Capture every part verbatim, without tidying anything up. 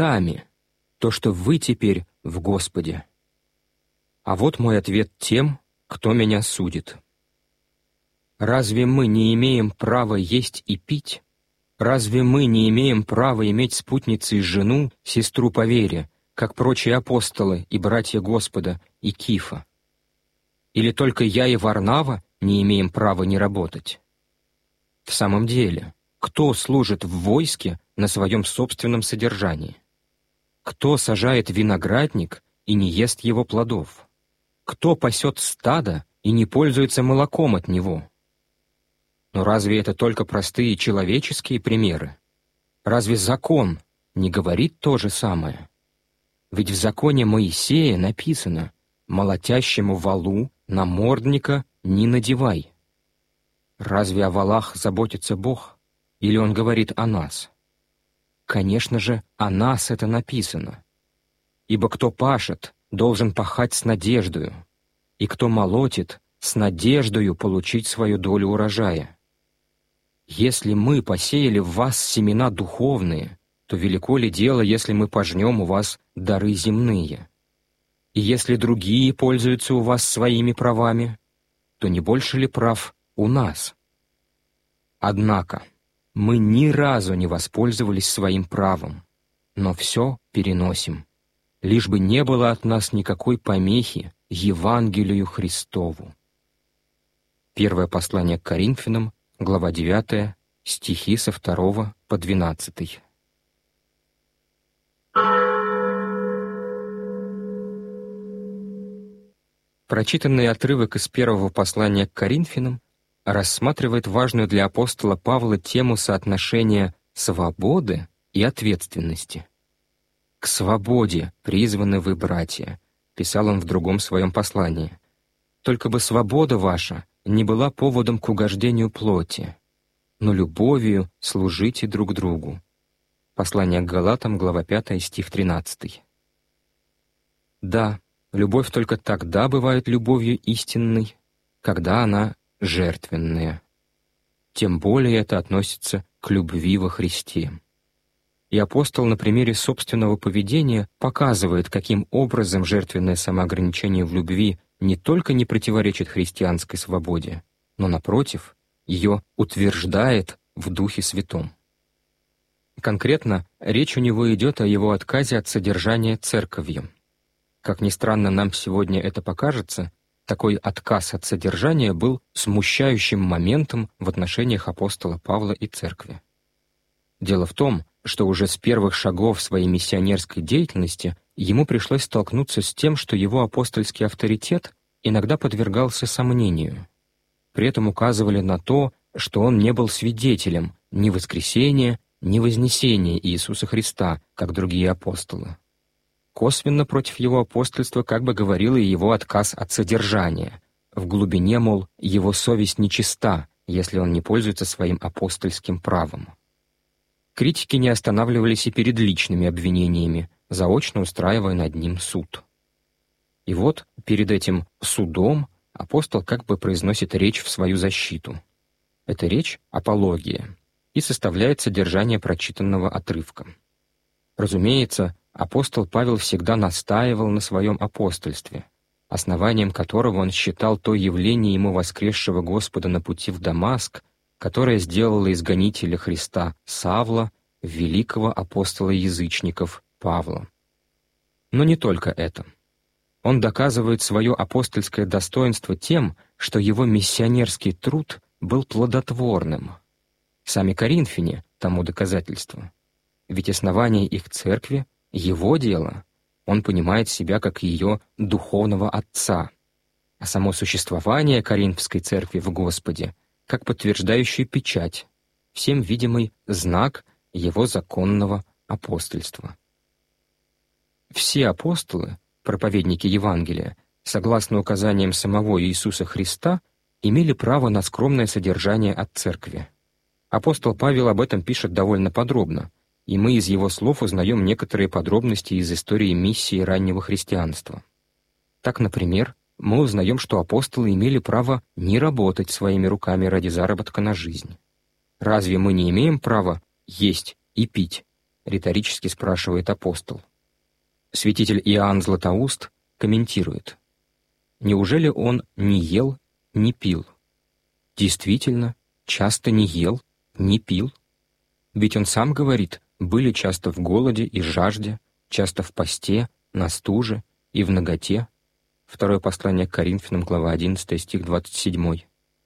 сами, то, что вы теперь в Господе. А вот мой ответ тем, кто меня судит. Разве мы не имеем права есть и пить? Разве мы не имеем права иметь спутницей жену, сестру по вере, как прочие апостолы и братья Господа и Кифа? Или только я и Варнава не имеем права не работать? В самом деле, кто служит в войске на своем собственном содержании? Кто сажает виноградник и не ест его плодов? Кто пасет стадо и не пользуется молоком от него? Но разве это только простые человеческие примеры? Разве закон не говорит то же самое? Ведь в законе Моисея написано: «Молотящему валу намордника не надевай». Разве о валах заботится Бог? Или Он говорит о нас? Конечно же, о нас это написано. «Ибо кто пашет, должен пахать с надеждою, и кто молотит, с надеждою получить свою долю урожая». Если мы посеяли в вас семена духовные, то велико ли дело, если мы пожнем у вас дары земные? И если другие пользуются у вас своими правами, то не больше ли прав у нас? Однако мы ни разу не воспользовались своим правом, но все переносим, лишь бы не было от нас никакой помехи Евангелию Христову. Первое послание к Коринфянам, глава девятая, стихи со второго по двенадцатый. Прочитанный отрывок из первого послания к Коринфянам рассматривает важную для апостола Павла тему соотношения свободы и ответственности. «К свободе призваны вы, братья», — писал он в другом своем послании. «Только бы свобода ваша не была поводом к угождению плоти, но любовью служите друг другу». Послание к Галатам, глава пятая, стих тринадцатый. Да, любовь только тогда бывает любовью истинной, когда она жертвенная. Тем более это относится к любви во Христе. И апостол на примере собственного поведения показывает, каким образом жертвенное самоограничение в любви не только не противоречит христианской свободе, но, напротив, ее утверждает в Духе Святом. Конкретно, речь у него идет о его отказе от содержания церковью. Как ни странно нам сегодня это покажется, такой отказ от содержания был смущающим моментом в отношениях апостола Павла и церкви. Дело в том, что уже с первых шагов своей миссионерской деятельности ему пришлось столкнуться с тем, что его апостольский авторитет иногда подвергался сомнению. При этом указывали на то, что он не был свидетелем ни воскресения, ни вознесения Иисуса Христа, как другие апостолы. Косвенно против его апостольства как бы говорил и его отказ от содержания. В глубине, мол, его совесть нечиста, если он не пользуется своим апостольским правом. Критики не останавливались и перед личными обвинениями, заочно устраивая над ним суд. И вот перед этим судом апостол как бы произносит речь в свою защиту. Эта речь — апология, и составляет содержание прочитанного отрывка. Разумеется, апостол Павел всегда настаивал на своем апостольстве, основанием которого он считал то явление ему воскресшего Господа на пути в Дамаск, которое сделало из гонителя Христа Савла великого апостола язычников Павла. Но не только это. Он доказывает свое апостольское достоинство тем, что его миссионерский труд был плодотворным. Сами коринфяне тому доказательство. Ведь основание их церкви — его дело. Он понимает себя как ее духовного отца, а само существование Коринфской церкви в Господе как подтверждающую печать, всем видимый знак его законного апостольства. Все апостолы, проповедники Евангелия, согласно указаниям самого Иисуса Христа, имели право на скромное содержание от церкви. Апостол Павел об этом пишет довольно подробно, и мы из его слов узнаем некоторые подробности из истории миссии раннего христианства. Так, например, мы узнаем, что апостолы имели право не работать своими руками ради заработка на жизнь. Разве мы не имеем права есть и пить? — риторически спрашивает апостол. Святитель Иоанн Златоуст комментирует: «Неужели он не ел, не пил?» Действительно, часто не ел, не пил. Ведь он сам говорит, были часто в голоде и жажде, часто в посте, на стуже и в наготе. Второе послание к Коринфянам, глава одиннадцатая, стих двадцать семь.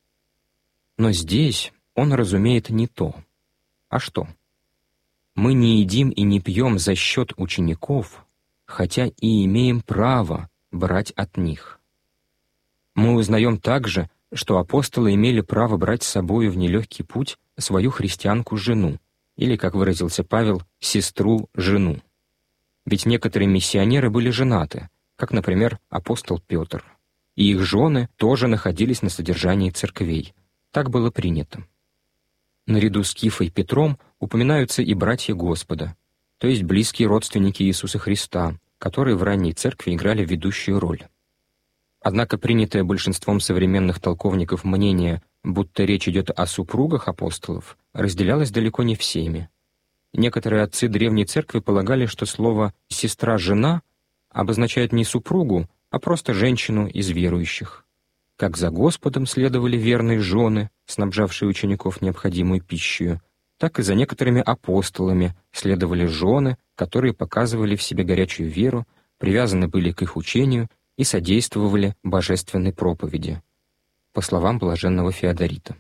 Но здесь он разумеет не то. А что? Мы не едим и не пьем за счет учеников, хотя и имеем право брать от них. Мы узнаем также, что апостолы имели право брать с собою в нелегкий путь свою христианку-жену, или, как выразился Павел, сестру-жену. Ведь некоторые миссионеры были женаты, как, например, апостол Петр, и их жены тоже находились на содержании церквей. Так было принято. Наряду с Кифой и Петром упоминаются и братья Господа, то есть близкие родственники Иисуса Христа, которые в ранней церкви играли ведущую роль. Однако принятое большинством современных толковников мнение, будто речь идет о супругах апостолов, разделялось далеко не всеми. Некоторые отцы Древней Церкви полагали, что слово «сестра-жена» обозначает не супругу, а просто женщину из верующих. Как за Господом следовали верные жены, снабжавшие учеников необходимой пищей, так и за некоторыми апостолами следовали жены, которые показывали в себе горячую веру, привязаны были к их учению и содействовали божественной проповеди, по словам блаженного Феодорита.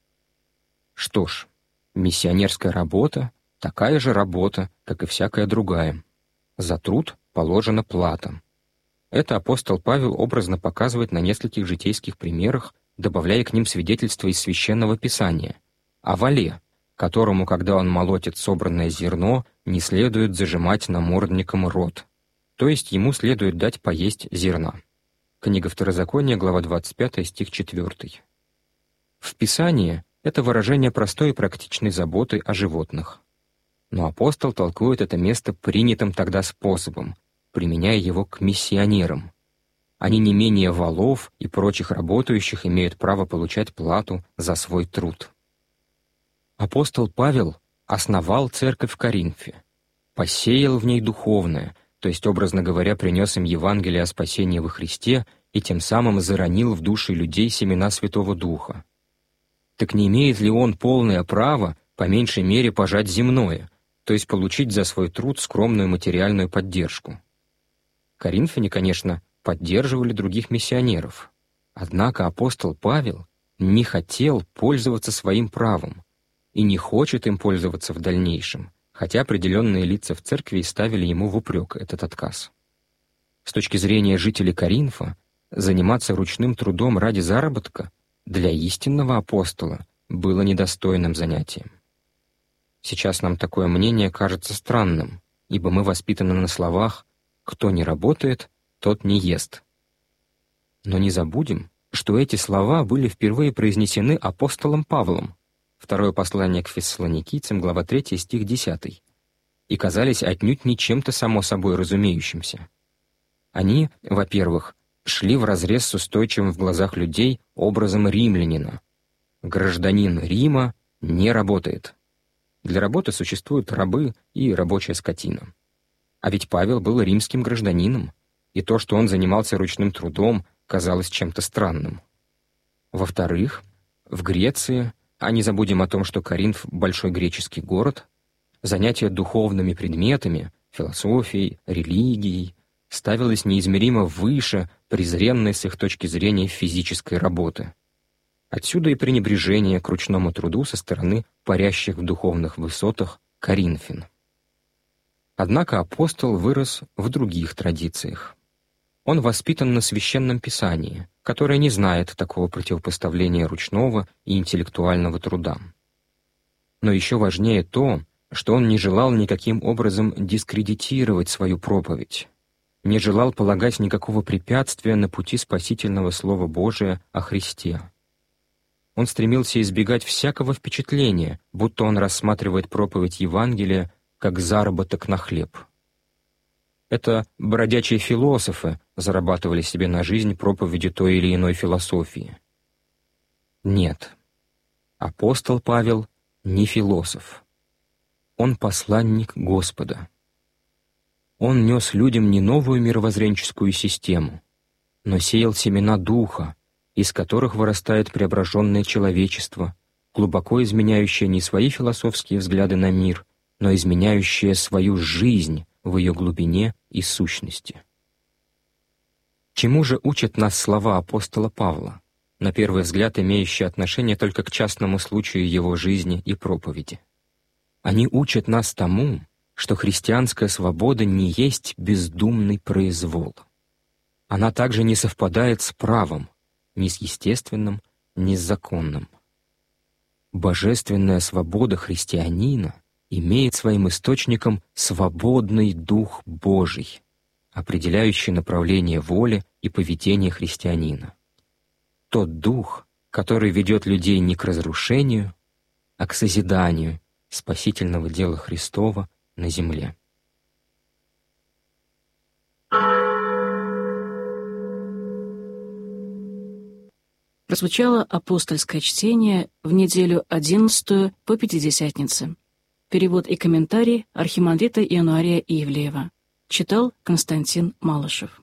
Что ж, миссионерская работа — такая же работа, как и всякая другая. За труд положена плата. Это апостол Павел образно показывает на нескольких житейских примерах, добавляя к ним свидетельства из Священного Писания о вале, которому, когда он молотит собранное зерно, не следует зажимать намордником рот, то есть ему следует дать поесть зерна. Книга Второзакония, глава двадцать пятая, стих четвёртый. В Писании это выражение простой и практичной заботы о животных. Но апостол толкует это место принятым тогда способом, применяя его к миссионерам. Они не менее валов и прочих работающих имеют право получать плату за свой труд. Апостол Павел основал церковь в Коринфе, посеял в ней духовное, то есть, образно говоря, принес им Евангелие о спасении во Христе и тем самым заронил в души людей семена Святого Духа. Так не имеет ли он полное право, по меньшей мере, пожать земное, то есть получить за свой труд скромную материальную поддержку? Коринфяне, конечно, поддерживали других миссионеров, однако апостол Павел не хотел пользоваться своим правом и не хочет им пользоваться в дальнейшем, хотя определенные лица в церкви ставили ему в упрек этот отказ. С точки зрения жителей Коринфа, заниматься ручным трудом ради заработка для истинного апостола было недостойным занятием. Сейчас нам такое мнение кажется странным, ибо мы воспитаны на словах «кто не работает, тот не ест». Но не забудем, что эти слова были впервые произнесены апостолом Павлом, Второе послание к Фессалоникийцам, глава третья, стих десятый, и казались отнюдь не чем-то само собой разумеющимся. Они, во-первых, шли вразрез с устойчивым в глазах людей образом римлянина. Гражданин Рима не работает. Для работы существуют рабы и рабочая скотина. А ведь Павел был римским гражданином, и то, что он занимался ручным трудом, казалось чем-то странным. Во-вторых, в Греции, а не забудем о том, что Коринф — большой греческий город, занятие духовными предметами, философией, религией ставилось неизмеримо выше презренной с их точки зрения физической работы. Отсюда и пренебрежение к ручному труду со стороны парящих в духовных высотах коринфян. Однако апостол вырос в других традициях. Он воспитан на Священном Писании, которое не знает такого противопоставления ручного и интеллектуального труда. Но еще важнее то, что он не желал никаким образом дискредитировать свою проповедь, не желал полагать никакого препятствия на пути спасительного Слова Божия о Христе. Он стремился избегать всякого впечатления, будто он рассматривает проповедь Евангелия как заработок на хлеб. Это бродячие философы зарабатывали себе на жизнь проповедью той или иной философии. Нет, апостол Павел не философ. он посланник Господа. Он нес людям не новую мировоззренческую систему, но сеял семена Духа, из которых вырастает преображенное человечество, глубоко изменяющее не свои философские взгляды на мир, но изменяющее свою жизнь в ее глубине и сущности. Чему же учат нас слова апостола Павла, на первый взгляд имеющие отношение только к частному случаю его жизни и проповеди? Они учат нас тому, что христианская свобода не есть бездумный произвол. Она также не совпадает с правом, ни с естественным, ни с законным. Божественная свобода христианина имеет своим источником свободный Дух Божий, определяющий направление воли и поведения христианина. Тот Дух, который ведет людей не к разрушению, а к созиданию спасительного дела Христова на земле. Прозвучало апостольское чтение в неделю одиннадцатую по Пятидесятнице. Перевод и комментарий архимандрита Иануария Ивлеева. Читал Константин Малышев.